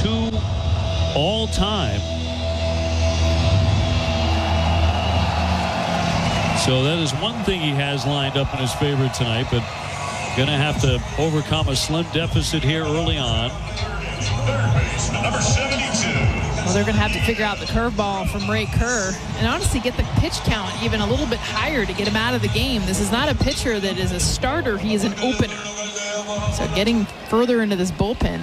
2 all time. So that is one thing he has lined up in his favor tonight, but going to have to overcome a slim deficit here early on. Number 72. Well, they're going to have to figure out the curveball from Ray Kerr and honestly get the pitch count even a little bit higher to get him out of the game. This is not a pitcher that is a starter. He is an opener. So getting further into this bullpen.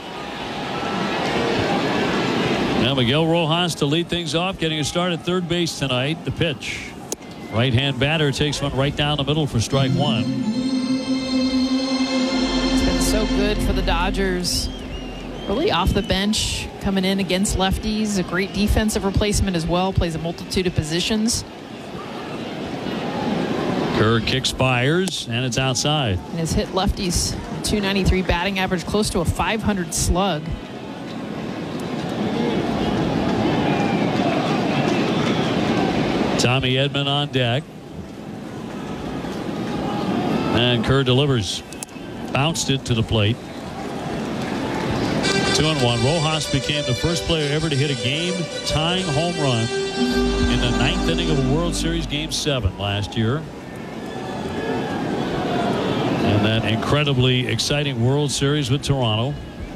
Now Miguel Rojas to lead things off, getting a start at third base tonight. The pitch. Right-hand batter takes one right down the middle for strike 1. It's been so good for the Dodgers. Really off the bench, coming in against lefties. A great defensive replacement as well. Plays a multitude of positions. Kerr kicks, fires, and it's outside. And has hit lefties. 293 batting average, close to a 500 slug. Tommy Edman on deck. And Kerr delivers. Bounced it to the plate. 2-1. Rojas became the first player ever to hit a game-tying home run in the 9th inning of a World Series Game 7 last year. And that incredibly exciting World Series with Toronto.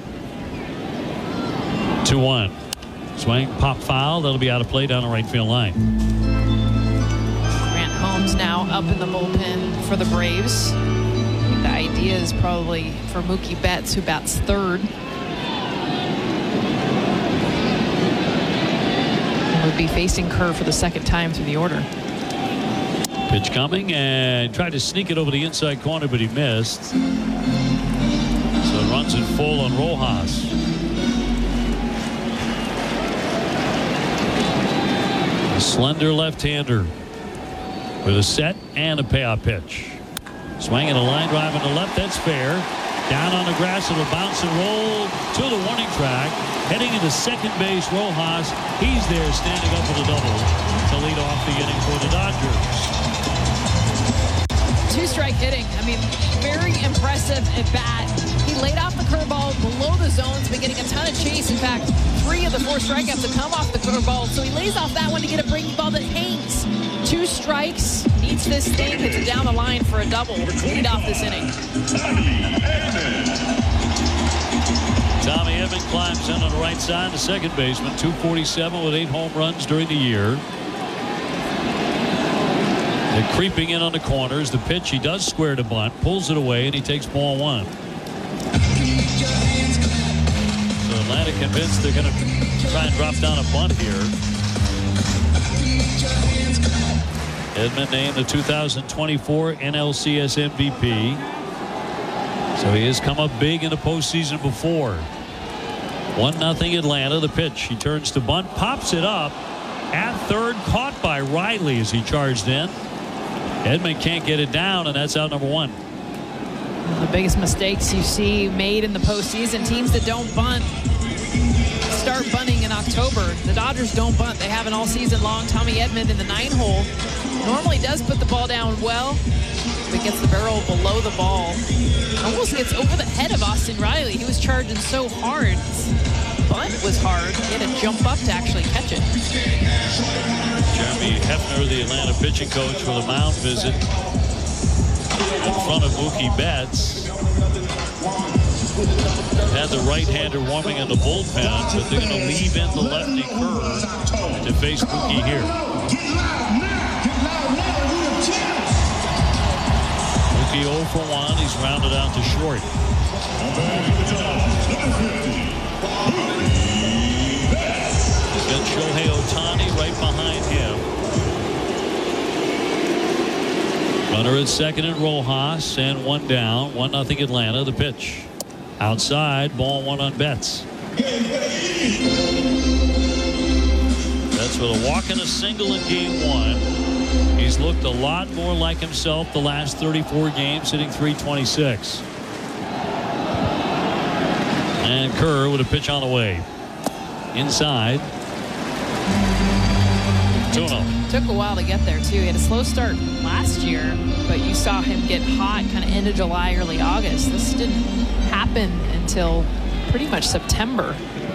2-1. Swing, pop, foul. That'll be out of play down the right field line. Grant Holmes now up in the bullpen for the Braves. I think the idea is probably for Mookie Betts, who bats third. Would be facing Kerr for the second time through the order. Pitch coming, and tried to sneak it over the inside corner, but he missed. So runs it full on Rojas. A slender left-hander with a set and a payoff pitch. Swinging a line drive on the left, that's fair. Down on the grass, it'll bounce and roll to the warning track. Heading into second base, Rojas. He's there standing up with a double to lead off the inning for the Dodgers. Two-strike hitting. I mean, very impressive at bat. He laid off the curveball below the zones, been getting a ton of chase. In fact, 3 of the 4 strikeouts have come off the curveball. So he lays off that one to get a breaking ball that hangs. 2 strikes, needs this thing, hits it down the line for a double to lead off this inning. Tommy Edman climbs in on the right side, the second baseman, 247 with 8 home runs during the year. They're creeping in on the corners. The pitch, he does square to bunt, pulls it away, and he takes ball 1. So Atlanta convinced they're going to try and drop down a bunt here. Edman named the 2024 NLCS MVP. So he has come up big in the postseason before. 1-0 Atlanta. The pitch. He turns to bunt, pops it up at third, caught by Riley as he charged in. Edman can't get it down, and that's out number 1. One of the biggest mistakes you see made in the postseason, teams that don't bunt start bunting in October. The Dodgers don't bunt. They haven't all season long. Tommy Edman in the 9-hole normally does put the ball down well, but gets the barrel below the ball. Almost gets over the head of Austin Riley. He was charging so hard. Bunt was hard. He had to jump up to actually catch it. Jeremy Hefner, the Atlanta pitching coach, for the mound visit in front of Mookie Betts. Had the right-hander warming in the bullpen, but they're going to leave in the lefty Kerr to face Mookie here. Mookie 0 for 1. He's rounded out to short. He's got Shohei Ohtani right behind him. Runner at second and Rojas, and 1 down. 1-0 Atlanta. The pitch. Outside, ball 1 on Betts. Betts with a walk and a single in game 1. He's looked a lot more like himself the last 34 games, hitting .326. And Kerr with a pitch on the way. Inside. 2-0. Took a while to get there, too. He had a slow start last year, but you saw him get hot kind of end of July, early August. This didn't happen until pretty much September.